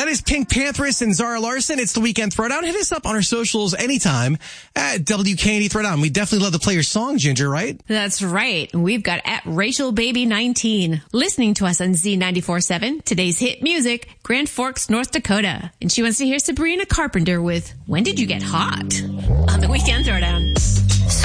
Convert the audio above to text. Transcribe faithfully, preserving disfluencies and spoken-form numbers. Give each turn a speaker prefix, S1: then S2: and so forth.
S1: That is Pink Panthers and Zara Larson. It's the Weekend Throwdown. Hit us up on our socials anytime at W K N D Throwdown. We definitely love to play your song, Ginger, right?
S2: That's right. We've got at Rachel Baby nineteen listening to us on Z ninety-four point seven. Today's hit music, Grand Forks, North Dakota. And she wants to hear Sabrina Carpenter with When Did You Get Hot? On the Weekend Throwdown.